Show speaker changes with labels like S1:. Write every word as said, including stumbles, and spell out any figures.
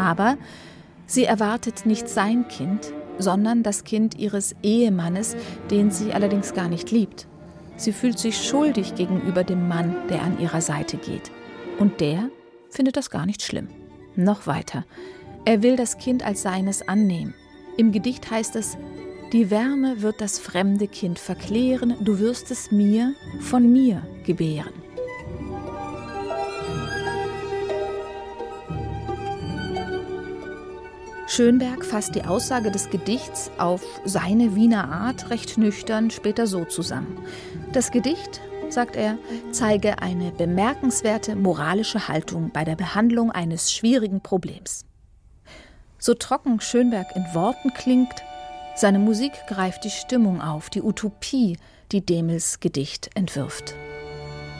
S1: Aber sie erwartet nicht sein Kind, sondern das Kind ihres Ehemannes, den sie allerdings gar nicht liebt. Sie fühlt sich schuldig gegenüber dem Mann, der an ihrer Seite geht. Und der findet das gar nicht schlimm. Noch weiter. Er will das Kind als seines annehmen. Im Gedicht heißt es: Die Wärme wird das fremde Kind verklären, du wirst es mir von mir gebären. Schönberg fasst die Aussage des Gedichts auf seine Wiener Art recht nüchtern später so zusammen. Das Gedicht, sagt er, zeige eine bemerkenswerte moralische Haltung bei der Behandlung eines schwierigen Problems. So trocken Schönberg in Worten klingt, seine Musik greift die Stimmung auf, die Utopie, die Demels Gedicht entwirft.